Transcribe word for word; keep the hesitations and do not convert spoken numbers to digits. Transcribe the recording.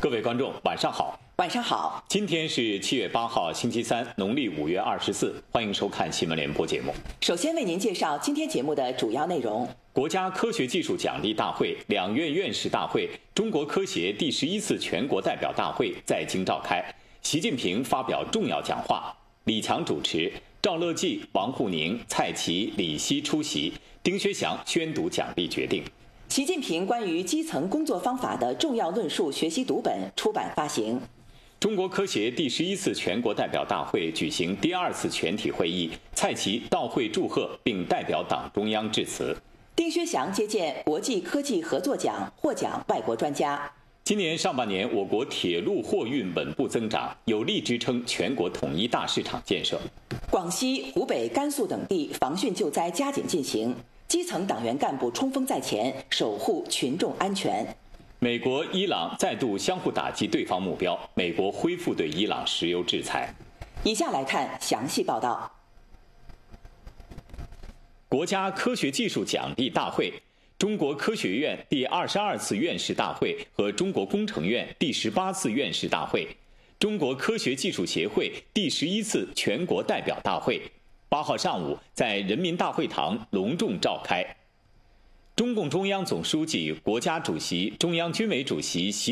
各位观众，晚上好。 晚上好， 今天是七月八号，星期三，农历五月二十四。欢迎收看新闻联播节目。 首先为您介绍今天节目的主要内容。 国家科学技术奖励大会、两院院士大会、中国科协第十一次全国代表大会在京召开，习近平发表重要讲话，李强主持，赵乐际、王沪宁、蔡奇、李希出席，丁薛祥宣读奖励决定。 习近平关于基层工作方法的重要论述学习读本出版发行。 中国科协第十一次全国代表大会举行第二次全体会议，蔡奇到会祝贺并代表党中央致辞。 丁薛祥接见国际科技合作奖获奖外国专家。 今年上半年，我国铁路货运稳步增长，有力支撑全国统一大市场建设。 广西、湖北、甘肃等地防汛救灾加紧进行，基层党员干部冲锋在前，守护群众安全。 美国、伊朗再度相互打击对方目标，美国恢复对伊朗石油制裁。 以下来看详细报道。 国家科学技术奖励大会、中国科学院第二十二次院士大会和中国工程院第十八次院士大会、中国科学技术协会第十一次全国代表大会，八号上午在人民大会堂隆重召开。中共中央总书记、国家主席、中央军委主席习